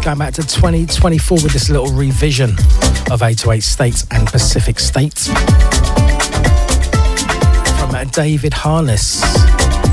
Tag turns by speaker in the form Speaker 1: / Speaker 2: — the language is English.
Speaker 1: going back to 2024 with this little revision of 808 States and Pacific States from David Harness.